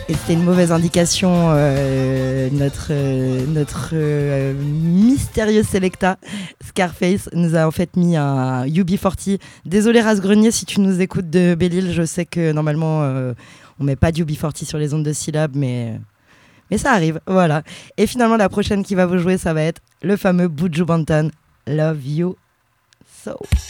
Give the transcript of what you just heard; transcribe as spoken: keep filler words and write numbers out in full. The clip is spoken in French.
Et c'était une mauvaise indication. Euh, notre euh, notre euh, mystérieux Selecta, Scarface, nous a en fait mis un U B quarante. Désolé Rasgrenier si tu nous écoutes de Belle-Île, je sais que normalement euh, on met pas de U B quarante sur les ondes de syllabes, mais, mais ça arrive, voilà. Et finalement la prochaine qui va vous jouer, ça va être le fameux Buju Banton, Love You So.